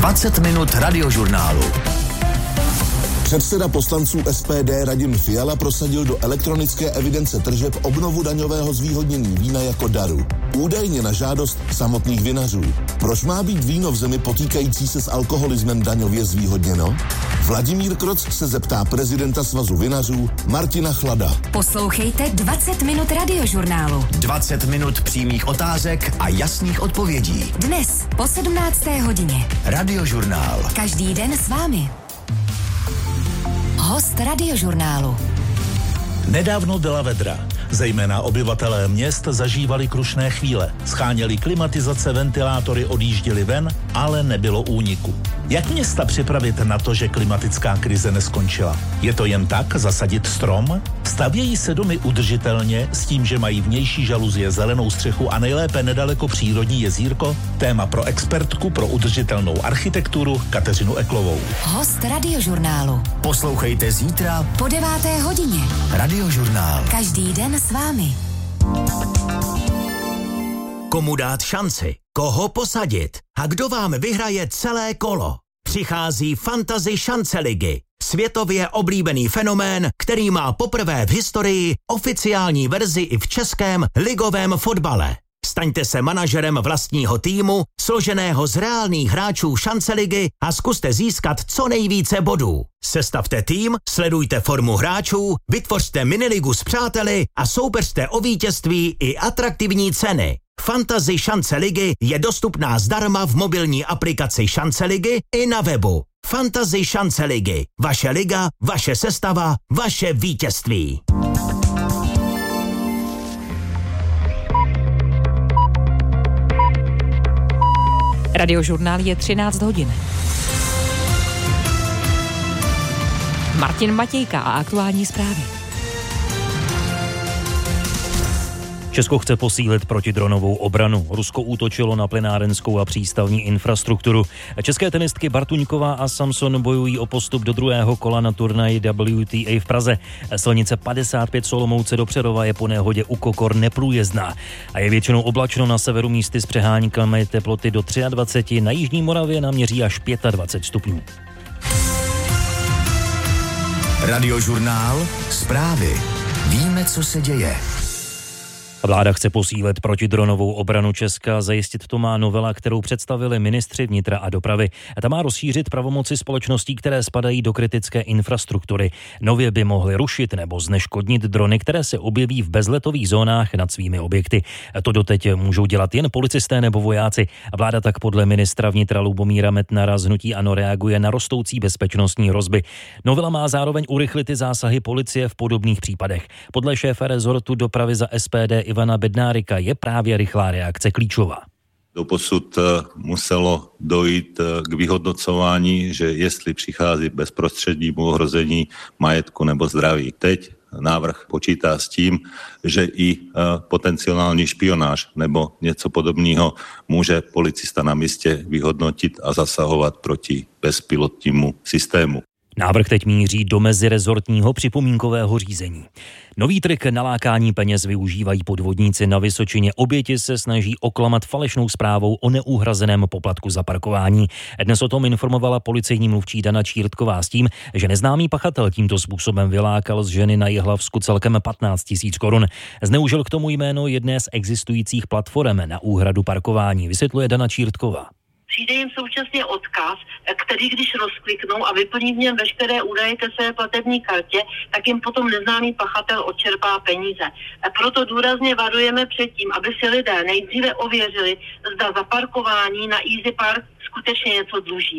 20 minut radiožurnálu. Předseda poslanců SPD Radim Fiala prosadil do elektronické evidence tržeb obnovu daňového zvýhodnění vína jako daru. Údajně na žádost samotných vinařů. Proč má být víno v zemi potýkající se s alkoholismem daňově zvýhodněno? Vladimír Kroc se zeptá prezidenta Svazu vinařů Martina Chlada. Poslouchejte 20 minut radiožurnálu. 20 minut přímých otázek a jasných odpovědí. Dnes po 17. hodině. Radiožurnál. Každý den s vámi. Host radiožurnálu. Nedávno byla vedra. Zejména obyvatelé měst zažívali krušné chvíle. Scháněli klimatizace, ventilátory, odjížděli ven, ale nebylo úniku. Jak města připravit na to, že klimatická krize neskončila? Je to jen tak zasadit strom? Stavějí se domy udržitelně s tím, že mají vnější žaluzie, zelenou střechu a nejlépe nedaleko přírodní jezírko? Téma pro expertku pro udržitelnou architekturu Kateřinu Eklovou. Host radiožurnálu. Poslouchejte zítra po 9. hodině. Radiožurnál. Každý den s vámi. Komu dát šanci? Koho posadit? A kdo vám vyhraje celé kolo? Přichází Fantasy šance ligy. Světově oblíbený fenomén, který má poprvé v historii oficiální verzi i v českém ligovém fotbale. Staňte se manažerem vlastního týmu, složeného z reálných hráčů šance ligy a zkuste získat co nejvíce bodů. Sestavte tým, sledujte formu hráčů, vytvořte miniligu s přáteli a soupeřte o vítězství i atraktivní ceny. Fantasy šance ligy je dostupná zdarma v mobilní aplikaci Šance ligy i na webu. Fantasy šance ligy. Vaše liga, vaše sestava, vaše vítězství. Radiožurnál je 13 hodin. Martin Matějka a aktuální zprávy. Česko chce posílit protidronovou obranu. Rusko útočilo na plynárenskou a přístavní infrastrukturu. České tenistky Bartuňková a Samson bojují o postup do druhého kola na turnaji WTA v Praze. Silnice 55 Solomouce do Přerova je po nehodě u Kokor neprůjezdná a je většinou oblačno, na severu místy s přeháníkami, teploty do 23, na jižní Moravě naměří až 25 stupňů. Radiožurnál. Zprávy. Víme, co se děje. Vláda chce posílit protidronovou obranu Česka, zajistit to má novela, kterou představili ministři vnitra a dopravy. Ta má rozšířit pravomoci společností, které spadají do kritické infrastruktury. Nově by mohly rušit nebo zneškodnit drony, které se objeví v bezletových zónách nad svými objekty. To doteď můžou dělat jen policisté nebo vojáci. Vláda tak podle ministra vnitra Lubomíra Metnara z hnutí ANO reaguje na rostoucí bezpečnostní hrozby. Novela má zároveň urychlit ty zásahy policie v podobných případech. Podle šéfa rezortu dopravy za SPD Ivana Bednárika je právě rychlá reakce klíčová. Doposud muselo dojít k vyhodnocování, že jestli přichází bezprostřednímu ohrození majetku nebo zdraví. Teď návrh počítá s tím, že i potenciální špionáž nebo něco podobného může policista na místě vyhodnotit a zasahovat proti bezpilotnímu systému. Návrh teď míří do mezirezortního připomínkového řízení. Nový trik nalákání peněz využívají podvodníci na Vysočině. Oběti se snaží oklamat falešnou zprávou o neuhrazeném poplatku za parkování. Dnes o tom informovala policejní mluvčí Dana Čírtková s tím, že neznámý pachatel tímto způsobem vylákal z ženy na Jihlavsku celkem 15 000 korun. Zneužil k tomu jméno jedné z existujících platform na úhradu parkování, vysvětluje Dana Čírtková. Přijde jim současně odkaz, který když rozkliknou a vyplní v něm veškeré údaje ke své platební kartě, tak jim potom neznámý pachatel odčerpá peníze. Proto důrazně varujeme před tím, aby si lidé nejdříve ověřili, zda za parkování na Easy Park skutečně něco dluží.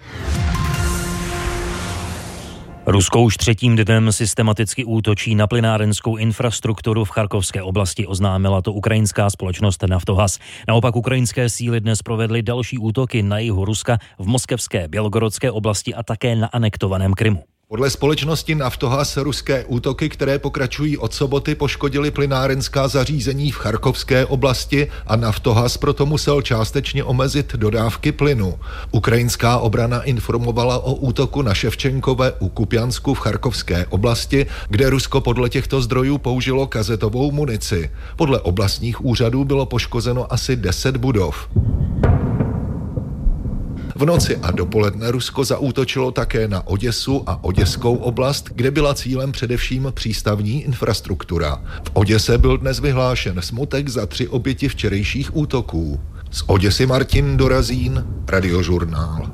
Rusko už třetím dnem systematicky útočí na plynárenskou infrastrukturu v Charkovské oblasti, oznámila to ukrajinská společnost Naftohaz. Naopak ukrajinské síly dnes provedly další útoky na jihu Ruska v moskevské Bělgorodské oblasti a také na anektovaném Krymu. Podle společnosti Naftohaz ruské útoky, které pokračují od soboty, poškodily plynárenská zařízení v Charkovské oblasti a Naftohaz proto musel částečně omezit dodávky plynu. Ukrajinská obrana informovala o útoku na Ševčenkové u Kupjansku v Charkovské oblasti, kde Rusko podle těchto zdrojů použilo kazetovou munici. Podle oblastních úřadů bylo poškozeno asi 10 budov. V noci a dopoledne Rusko zaútočilo také na Oděsu a Oděskou oblast, kde byla cílem především přístavní infrastruktura. V Oděse byl dnes vyhlášen smutek za 3 oběti včerejších útoků. Z Oděsy Martin Dorazín, Radiožurnál.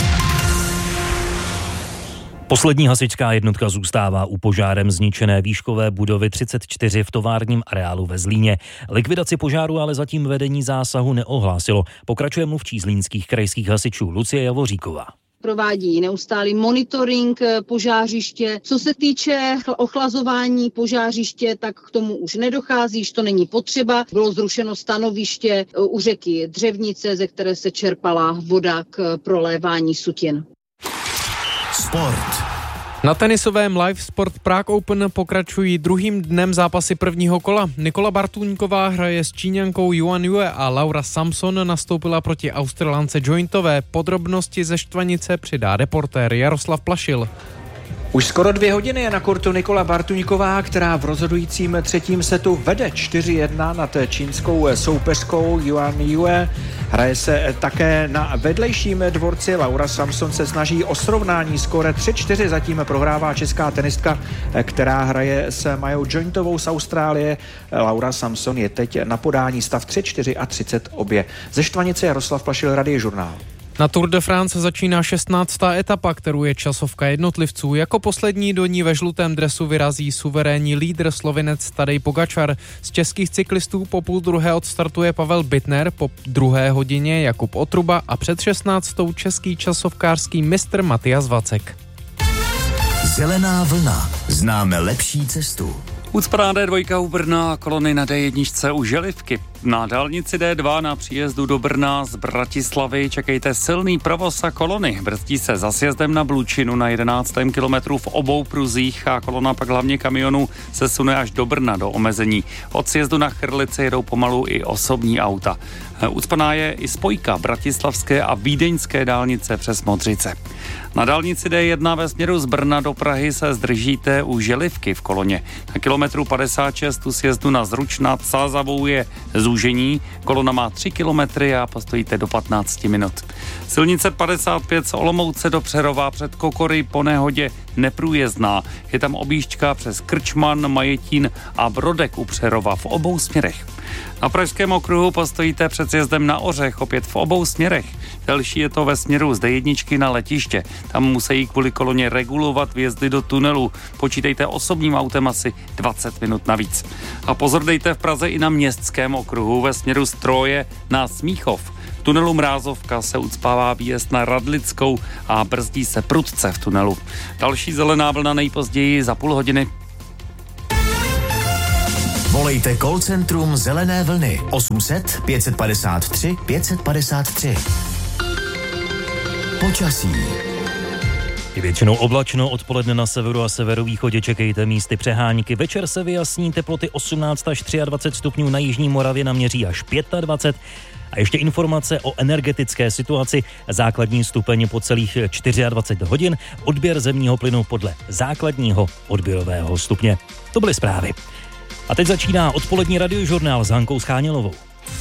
Poslední hasičská jednotka zůstává u požárem zničené výškové budovy 34 v továrním areálu ve Zlíně. Likvidaci požáru ale zatím vedení zásahu neohlásilo. Pokračuje mluvčí zlínských krajských hasičů Lucie Javoříková. Provádí neustálý monitoring požářiště. Co se týče ochlazování požářiště, tak k tomu už nedochází, že to není potřeba. Bylo zrušeno stanoviště u řeky Dřevnice, ze které se čerpala voda k prolévání sutin. Sport. Na tenisovém Live Sport Prague Open pokračují druhým dnem zápasy prvního kola. Nikola Bartůňková hraje s Číňankou Yuan Yue a Laura Samson nastoupila proti Australance Jointové. Podrobnosti ze Štvanice přidá reportér Jaroslav Plašil. Už skoro 2 hodiny je na kurtu Nikola Bartůňková, která v rozhodujícím 3. setu vede 4-1 nad čínskou soupeřkou Yuan Yue. Hraje se také na vedlejším dvorci. Laura Samson se snaží o srovnání, skóre 3-4 zatím prohrává česká tenistka, která hraje s Majou Jointovou z Austrálie. Laura Samson je teď na podání stav 3-4 a 30 obě. Ze Štvanice Jaroslav Plašil, Radiožurnál. Na Tour de France začíná 16. etapa, kterou je časovka jednotlivců. Jako poslední do ní ve žlutém dresu vyrazí suverénní lídr Slovinec Tadej Pogačar. Z českých cyklistů po 12:30 odstartuje Pavel Bittner, po 2 hodině Jakub Otruba a před 16. český časovkářský mistr Matias Vacek. Zelená vlna. Známe lepší cestu. Ucpaná D2 u Brna, kolony na D1 u Želivky. Na dálnici D2 na příjezdu do Brna z Bratislavy čekejte silný provoz a kolony. Brzdí se za sjezdem na Blučinu na 11. kilometru v obou pruzích a kolona pak hlavně kamionů se sune až do Brna do omezení. Od sjezdu na Chrlici jedou pomalu i osobní auta. Ucpaná je i spojka bratislavské a vídeňské dálnice přes Modřice. Na dálnici D1 ve směru z Brna do Prahy se zdržíte u Želivky v koloně. Na kilometru 56 u sjezdu na Zruč nad Sázavou je zúžení. Kolona má 3 kilometry a postojíte do 15 minut. Silnice 55 z Olomouce do Přerova před Kokory po nehodě neprůjezdná. Je tam objížďka přes Krčman, Majetín a Brodek u Přerova v obou směrech. Na Pražském okruhu postojíte před sjezdem na Ořech, opět v obou směrech. Další je to ve směru z D1 na letiště. Tam musí kvůli koloně regulovat vjezdy do tunelu. Počítejte osobním autem asi 20 minut navíc. A pozor dejte v Praze i na Městském okruhu ve směru z Troje na Smíchov. V tunelu Mrázovka se ucpává výjezd na Radlickou a brzdí se prudce v tunelu. Další zelená vlna nejpozději za půl hodiny. Volejte call centrum Zelené vlny 800 553 553. Počasí. Je většinou oblačno, odpoledne na severu a severovýchodě čekejte místy přehánky. Večer se vyjasní, teploty 18 až 23 stupňů, na jižní Moravě naměří až 25. A ještě informace o energetické situaci. Základní stupeň po celých 24 hodin, odběr zemního plynu podle základního odběrového stupně. To byly zprávy. A teď začíná odpolední radiožurnál s Hankou Schánělovou.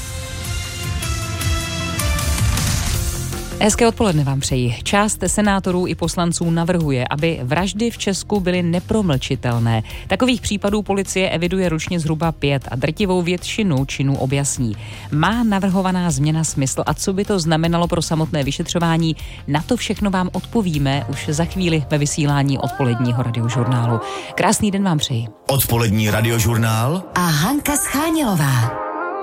Hezké odpoledne vám přeji. Část senátorů i poslanců navrhuje, aby vraždy v Česku byly nepromlčitelné. Takových případů policie eviduje ročně zhruba 5 a drtivou většinu činů objasní. Má navrhovaná změna smysl a co by to znamenalo pro samotné vyšetřování? Na to všechno vám odpovíme už za chvíli ve vysílání odpoledního radiožurnálu. Krásný den vám přeji. Odpolední radiožurnál a Hanka Schánělová.